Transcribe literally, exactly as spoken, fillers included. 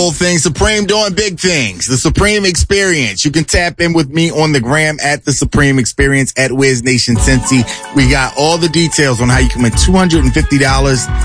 Whole thing, Supreme doing big things. The Supreme Experience. You can tap in with me on the gram at the Supreme Experience at Wiz Nation Cincy. We got all the details on how you can win two hundred fifty dollars